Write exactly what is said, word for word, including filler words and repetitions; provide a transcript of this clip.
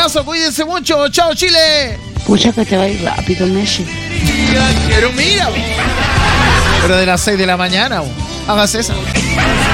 abrazo, cuídense mucho. Chao, Chile. Pucha que te va a ir rápido, Messi. Pero mira, pero de las seis de la mañana, hágase esa.